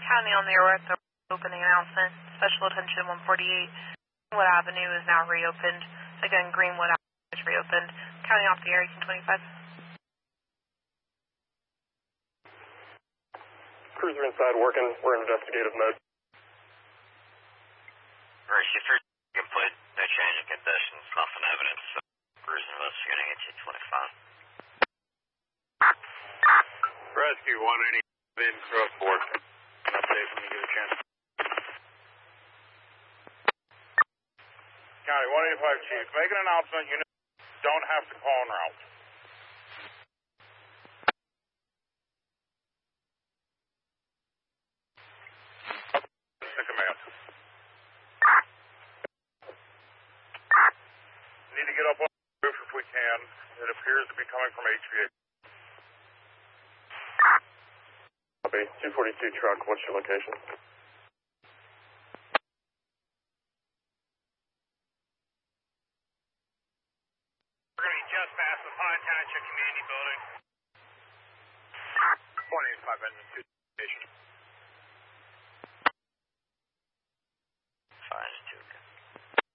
County on the air with the opening announcement. Special attention 148. Greenwood Avenue is now reopened. Again, Greenwood Avenue is reopened. County off the air, 1825. Cruiser inside working. We're in investigative mode. Alright, shift complete. No change in conditions. Nothing evidence. So cruiser investigating 1825. Rescue 180 in crossboard. Update when you get a chance. County 185 Chief, make an announcement. You don't have to call en route. To command. Need to get up on the roof if we can. It appears to be coming from HVA. Copy. 242 truck, what's your location? We're going to be just past the Pine Township Community Building.